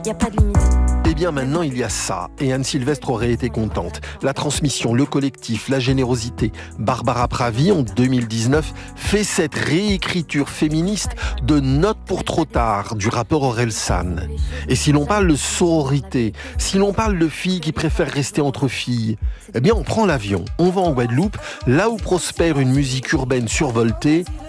y a pas de limite. Eh bien maintenant il y a ça, et Anne Sylvestre aurait été contente. La transmission, le collectif, la générosité. Barbara Pravi, en 2019, fait cette réécriture féministe de Note pour trop tard du rappeur Orelsan. Et si l'on parle de sororité, si l'on parle de filles qui préfèrent rester entre filles, eh bien on prend l'avion, on va en Guadeloupe, là où prospère une musique urbaine survoltée,